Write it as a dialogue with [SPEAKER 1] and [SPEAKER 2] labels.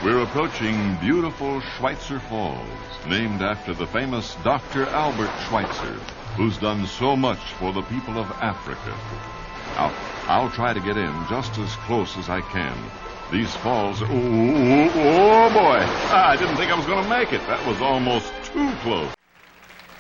[SPEAKER 1] We're approaching beautiful Schweitzer Falls, named after the famous Dr. Albert Schweitzer, who's done so much for the people of Africa. Now, I'll try to get in just as close as I can. These falls... Oh, boy! I didn't think I was going to make it. That was almost too close.